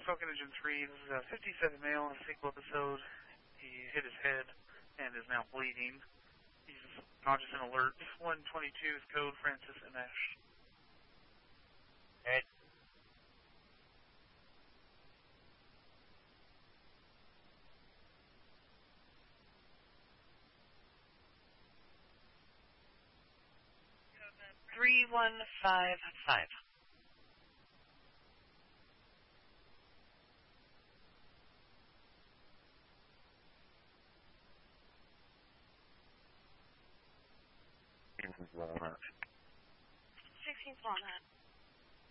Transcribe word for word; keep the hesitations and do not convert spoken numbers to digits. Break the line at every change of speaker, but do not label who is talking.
Falcon Engine three, this is a fifty-seven male in a sequel episode. He hit his head and is now bleeding. He's conscious and alert. one twenty-two is code, Francis and Ash.
Alright.
three one five five.
Walnut.
sixteenth Walnut.